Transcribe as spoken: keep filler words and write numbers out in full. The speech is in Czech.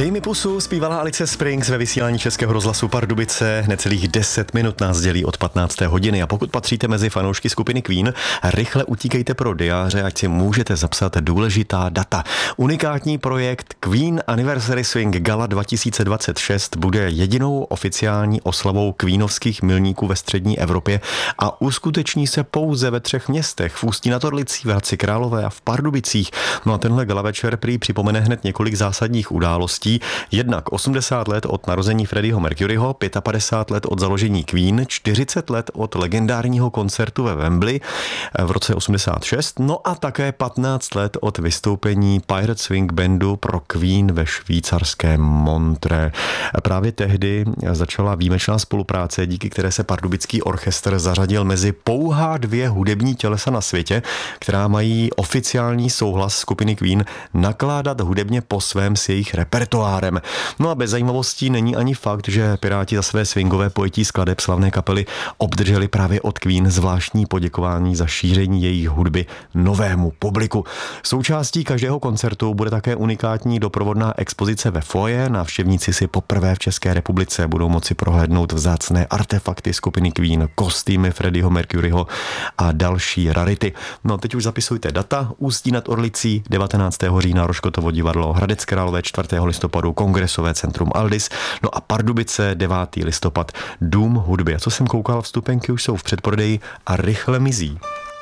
Dej mi pusu, zpívala Alice Springs ve vysílání Českého rozhlasu Pardubice. Necelých deset minut nás dělí od patnácté hodiny a pokud patříte mezi fanoušky skupiny Queen, rychle utíkejte pro diáře, ať si můžete zapsat důležitá data. Unikátní projekt Queen Anniversary Swing Gala dva tisíce dvacet šest bude jedinou oficiální oslavou queenovských milníků ve střední Evropě a uskuteční se pouze ve třech městech, v Ústí nad Orlicí, v Hradci Králové a v Pardubicích. No a tenhle gala večer prý připomene hned několik zásadních událostí. Jednak osmdesát let od narození Freddieho Mercuryho, padesát pět let od založení Queen, čtyřicet let od legendárního koncertu ve Wembley v roce osmdesát šest, no a také patnáct let od vystoupení Pirate Swing Bandu pro Queen ve švýcarském Montreux. Právě tehdy začala výjimečná spolupráce, díky které se pardubický orchestr zařadil mezi pouhá dvě hudební tělesa na světě, která mají oficiální souhlas skupiny Queen nakládat hudebně po svém s jejich repertoárem. No a bez zajímavostí není ani fakt, že Piráti za své swingové pojetí skladeb slavné kapely obdrželi právě od Queen zvláštní poděkování za šíření jejich hudby novému publiku. Součástí každého koncertu bude také unikátní doprovodná expozice ve foyer. Návštěvníci si poprvé v České republice budou moci prohlédnout vzácné artefakty skupiny Queen, kostýmy Freddieho Mercuryho a další rarity. No teď už zapisujte data. Ústí nad Orlicí devatenáctého října Roškotovo divadlo, Hradec Králové čtvrtého listopadu Kongresové centrum Aldis, no a Pardubice devátého listopad Dům hudby. A co jsem koukal, vstupenky už jsou v předprodeji a rychle mizí.